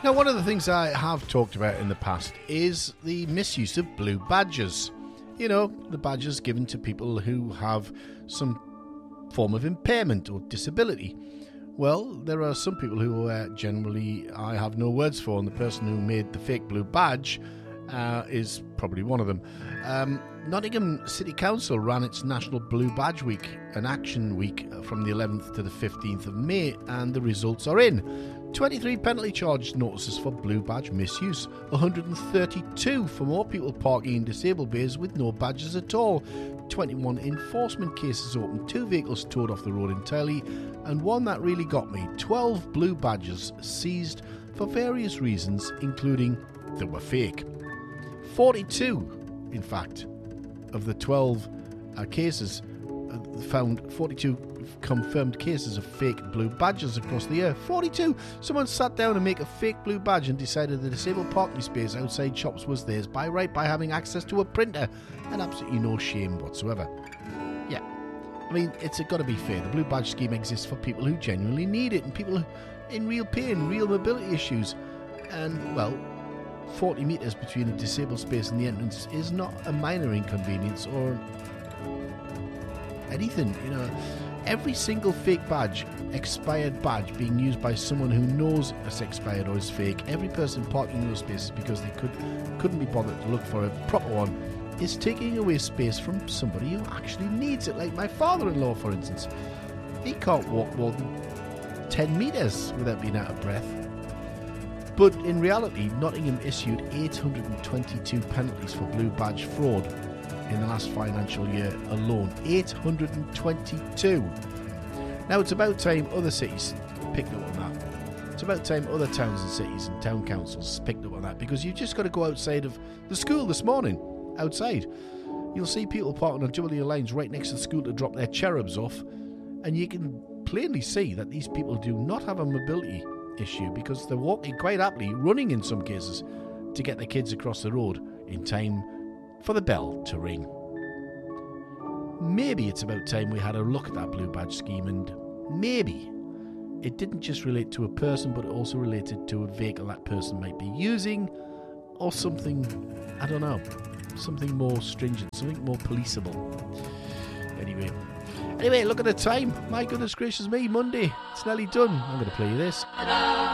Now, one of the things I have talked about in the past is the misuse of blue badges. You know, the badges given to people who have some form of impairment or disability. Well, there are some people who generally I have no words for, and the person who made the fake blue badge is probably one of them. Nottingham City Council ran its National Blue Badge Week, an action week from the 11th to the 15th of May, and the results are in. 23 penalty charge notices for blue badge misuse, 132 for more people parking in disabled bays with no badges at all, 21 enforcement cases opened, 2 vehicles towed off the road entirely, and one that really got me, 12 blue badges seized for various reasons, including they were fake. 42, in fact, of the 12 cases found 42 confirmed cases of fake blue badges across the year. 42! Someone sat down and made a fake blue badge and decided the disabled parking space outside shops was theirs by right by having access to a printer, and absolutely no shame whatsoever. Yeah, I mean, it's got to be fair. The blue badge scheme exists for people who genuinely need it and people in real pain, real mobility issues, and, well, 40 metres between a disabled space and the entrance is not a minor inconvenience or anything, you know. Every single fake badge, expired badge being used by someone who knows it's expired or is fake, every person parking in those spaces because they couldn't be bothered to look for a proper one, is taking away space from somebody who actually needs it, like my father-in-law, for instance. He can't walk more than 10 metres without being out of breath. But in reality, Nottingham issued 822 penalties for blue badge fraud in the last financial year alone. 822. Now, it's about time other cities picked up on that. It's about time other towns and cities and town councils picked up on that, because you've just got to go outside of the school this morning. Outside, you'll see people parking on double lines right next to the school to drop their cherubs off, and you can plainly see that these people do not have a mobility issue, because they're walking quite happily, running in some cases, to get their kids across the road in time for the bell to ring. Maybe it's about time we had a look at that blue badge scheme, and maybe it didn't just relate to a person, but it also related to a vehicle that person might be using, or something, I don't know, something more stringent, something more policeable. Anyway, look at the time. My goodness gracious me, Monday. It's nearly done. I'm going to play you this.